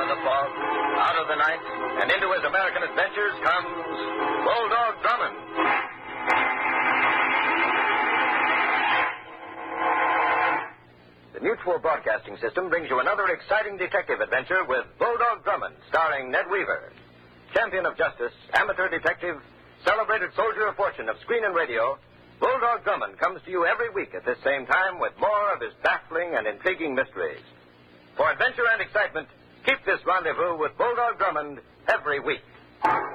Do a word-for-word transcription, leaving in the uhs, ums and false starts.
of the fog, out of the night, and into his American adventures comes Bulldog Drummond. The Mutual Broadcasting System brings you another exciting detective adventure with Bulldog Drummond, starring Ned Weaver. Champion of justice, amateur detective, celebrated soldier of fortune of screen and radio, Bulldog Drummond comes to you every week at this same time with more of his baffling and intriguing mysteries. For adventure and excitement, keep this rendezvous with Bulldog Drummond every week.